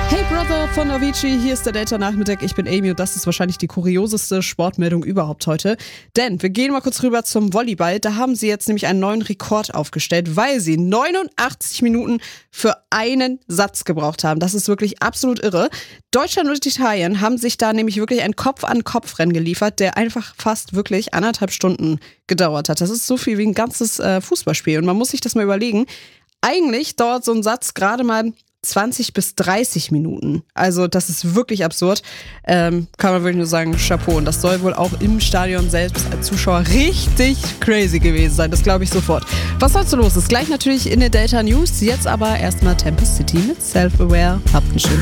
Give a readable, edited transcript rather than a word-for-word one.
Hey Brother von Avicii, hier ist der Delta-Nachmittag, ich bin Amy und das ist wahrscheinlich die kurioseste Sportmeldung überhaupt heute. Denn wir gehen mal kurz rüber zum Volleyball, da haben sie jetzt nämlich einen neuen Rekord aufgestellt, weil sie 89 Minuten für einen Satz gebraucht haben. Das ist wirklich absolut irre. Deutschland und Italien haben sich da nämlich wirklich ein Kopf-an-Kopf-Rennen geliefert, der einfach fast wirklich 1,5 Stunden gedauert hat. Das ist so viel wie ein ganzes Fußballspiel und man muss sich das mal überlegen. Eigentlich dauert so ein Satz gerade mal 20 bis 30 Minuten. Also das ist wirklich absurd. Kann man wirklich nur sagen, Chapeau. Und das soll wohl auch im Stadion selbst als Zuschauer richtig crazy gewesen sein. Das glaube ich sofort. Was sonst so los ist, gleich natürlich in den Delta News. Jetzt aber erstmal Tempest City mit Self-Aware. Habt einen schönen